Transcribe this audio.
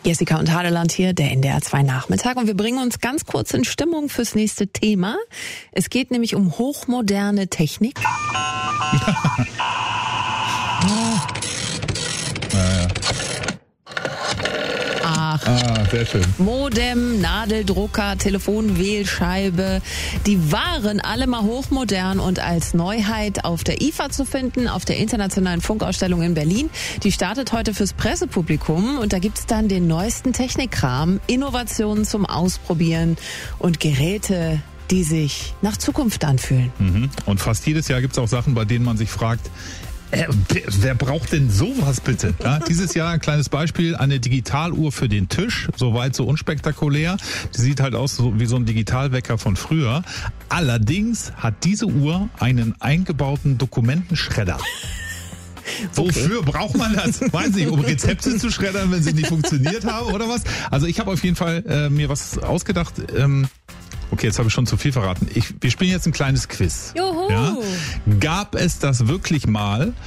Jessica und Hadeland hier, der NDR 2 Nachmittag. Und wir bringen uns ganz kurz in Stimmung fürs nächste Thema. Es geht nämlich um hochmoderne Technik. Sehr schön. Modem, Nadeldrucker, Telefonwählscheibe, die waren alle mal hochmodern und als Neuheit auf der IFA zu finden, auf der Internationalen Funkausstellung in Berlin. Die startet heute fürs Pressepublikum und da gibt's dann den neuesten Technikkram, Innovationen zum Ausprobieren und Geräte, die sich nach Zukunft anfühlen. Und fast jedes Jahr gibt's auch Sachen, bei denen man sich fragt, wer braucht denn sowas bitte? Ja, dieses Jahr ein kleines Beispiel, eine Digitaluhr für den Tisch, soweit so unspektakulär. Die sieht halt aus wie so ein Digitalwecker von früher. Allerdings hat diese Uhr einen eingebauten Dokumentenschredder. Wofür braucht man das? Weiß nicht, um Rezepte zu schreddern, wenn sie nicht funktioniert haben oder was? Also ich habe auf jeden Fall mir was ausgedacht. Okay, jetzt habe ich schon zu viel verraten. Wir spielen jetzt ein kleines Quiz. Juhu! Ja? Gab es das wirklich mal,